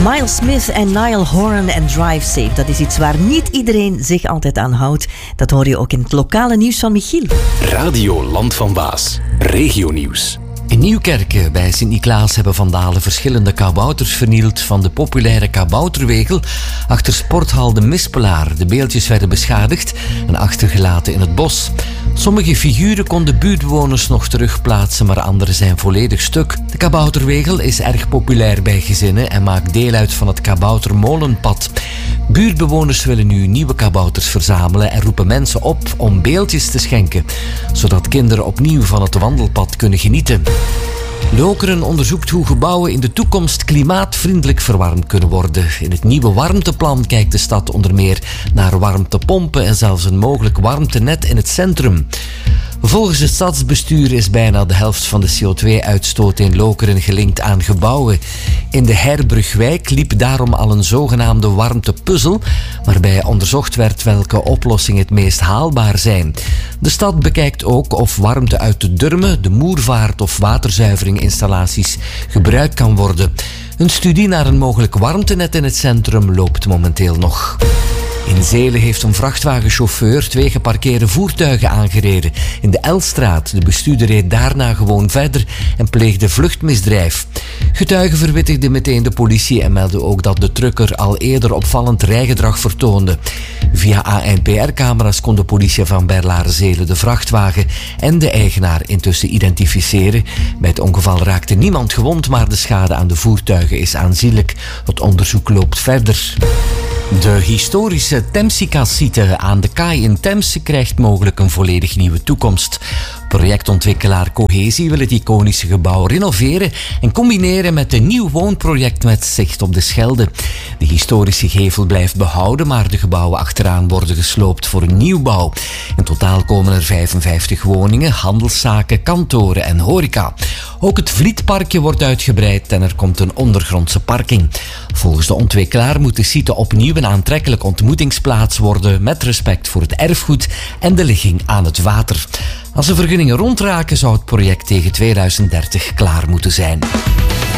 Miles Smith en Niall Horan en Drive Safe. Dat is iets waar niet iedereen zich altijd aan houdt. Dat hoor je ook in het lokale nieuws van Michiel. Radio Land van Baas. Regionieuws. In Nieuwkerken bij Sint-Niklaas hebben vandalen verschillende kabouters vernield van de populaire kabouterwegel achter sporthal De Mispelaar. De beeldjes werden beschadigd en achtergelaten in het bos. Sommige figuren konden buurtbewoners nog terugplaatsen, maar andere zijn volledig stuk. De kabouterwegel is erg populair bij gezinnen en maakt deel uit van het kaboutermolenpad. Buurtbewoners willen nu nieuwe kabouters verzamelen en roepen mensen op om beeldjes te schenken, zodat kinderen opnieuw van het wandelpad kunnen genieten. Lokeren onderzoekt hoe gebouwen in de toekomst klimaatvriendelijk verwarmd kunnen worden. In het nieuwe warmteplan kijkt de stad onder meer naar warmtepompen en zelfs een mogelijk warmtenet in het centrum. Volgens het stadsbestuur is bijna de helft van de CO2-uitstoot in Lokeren gelinkt aan gebouwen. In de Herbrugwijk liep daarom al een zogenaamde warmtepuzzel, waarbij onderzocht werd welke oplossingen het meest haalbaar zijn. De stad bekijkt ook of warmte uit de Durme, de Moervaart of waterzuiveringinstallaties gebruikt kan worden. Een studie naar een mogelijk warmtenet in het centrum loopt momenteel nog. In Zelen heeft een vrachtwagenchauffeur 2 geparkeerde voertuigen aangereden in de Elstraat. De bestuurder reed daarna gewoon verder en pleegde vluchtmisdrijf. Getuigen verwittigden meteen de politie en meldden ook dat de trucker al eerder opvallend rijgedrag vertoonde. Via ANPR-camera's kon de politie van Berlare-Zelen de vrachtwagen en de eigenaar intussen identificeren. Bij het ongeval raakte niemand gewond, maar de schade aan de voertuigen is aanzienlijk. Het onderzoek loopt verder. De historische Temsica-site aan de kaai in Temse krijgt mogelijk een volledig nieuwe toekomst. Projectontwikkelaar Cohesie wil het iconische gebouw renoveren en combineren met een nieuw woonproject met zicht op de Schelde. De historische gevel blijft behouden, maar de gebouwen achteraan worden gesloopt voor een nieuwbouw. In totaal komen er 55 woningen, handelszaken, kantoren en horeca. Ook het Vlietparkje wordt uitgebreid en er komt een ondergrondse parking. Volgens de ontwikkelaar moet de site opnieuw een aantrekkelijk ontmoetingsplaats worden met respect voor het erfgoed en de ligging aan het water. Als de vergunningen rondraken zou het project tegen 2030 klaar moeten zijn.